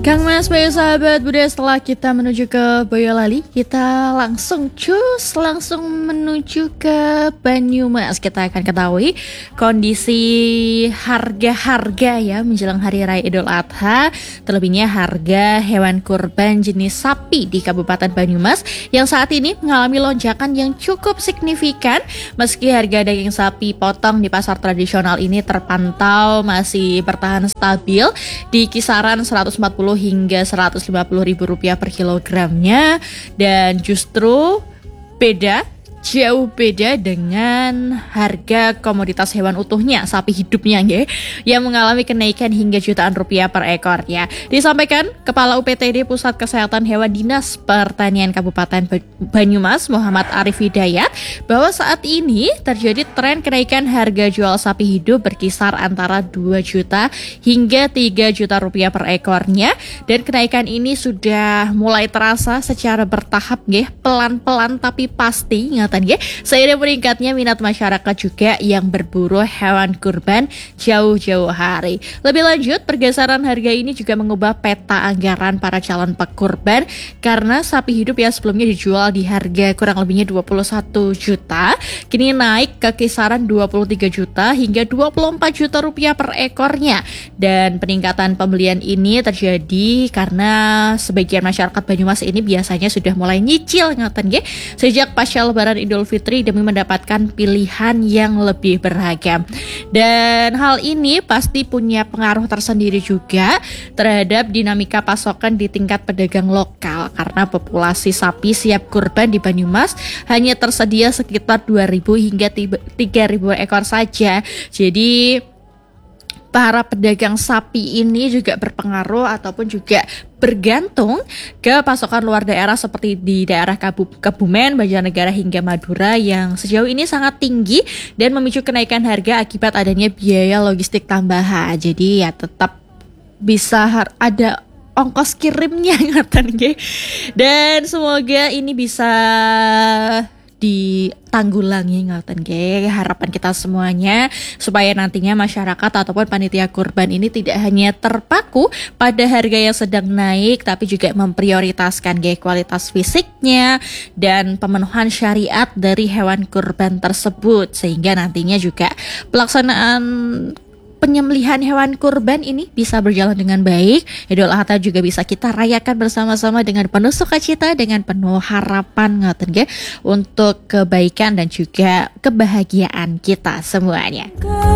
Kang Mas, baik sahabat budaya, setelah kita menuju ke Boyolali, kita langsung menuju ke Banyumas. Kita akan ketahui kondisi harga-harga ya menjelang Hari Raya Idul Adha, terlebihnya harga hewan kurban jenis sapi di Kabupaten Banyumas yang saat ini mengalami lonjakan yang cukup signifikan. Meski harga daging sapi potong di pasar tradisional ini terpantau masih bertahan stabil di kisaran 140 hingga Rp150.000 per kilogramnya, dan justru jauh beda dengan harga komoditas hewan utuhnya, sapi hidupnya ya, yang mengalami kenaikan hingga jutaan rupiah per ekornya. Disampaikan Kepala UPTD Pusat Kesehatan Hewan Dinas Pertanian Kabupaten Banyumas, Muhammad Arif Hidayat, bahwa saat ini terjadi tren kenaikan harga jual sapi hidup berkisar antara 2 juta hingga 3 juta rupiah per ekornya, dan kenaikan ini sudah mulai terasa secara bertahap ya, pelan-pelan tapi pasti. Seiring meningkatnya minat masyarakat juga yang berburu hewan kurban jauh-jauh hari. Lebih lanjut, pergeseran harga ini juga mengubah peta anggaran para calon pekurban, karena sapi hidup yang sebelumnya dijual di harga kurang lebihnya 21 juta, kini naik ke kisaran 23 juta hingga 24 juta rupiah per ekornya. Dan peningkatan pembelian ini terjadi karena sebagian masyarakat Banyumas ini biasanya sudah mulai nyicil sejak pasca Lebaran Idul Fitri demi mendapatkan pilihan yang lebih beragam. Dan hal ini pasti punya pengaruh tersendiri juga terhadap dinamika pasokan di tingkat pedagang lokal, karena populasi sapi siap kurban di Banyumas hanya tersedia sekitar 2.000 hingga 3.000 ekor saja. Jadi para pedagang sapi ini juga berpengaruh ataupun juga bergantung ke pasokan luar daerah seperti di daerah Kebumen, Banjarnegara hingga Madura yang sejauh ini sangat tinggi dan memicu kenaikan harga akibat adanya biaya logistik tambahan. Jadi ya tetap bisa ada ongkos kirimnya dan semoga ini bisa ditanggulangi harapan kita semuanya, supaya nantinya masyarakat ataupun panitia kurban ini tidak hanya terpaku pada harga yang sedang naik, tapi juga memprioritaskan kualitas fisiknya dan pemenuhan syariat dari hewan kurban tersebut, sehingga nantinya juga pelaksanaan penyembelihan hewan kurban ini bisa berjalan dengan baik. Idul Adha juga bisa kita rayakan bersama-sama dengan penuh sukacita, dengan penuh harapan untuk kebaikan dan juga kebahagiaan kita semuanya.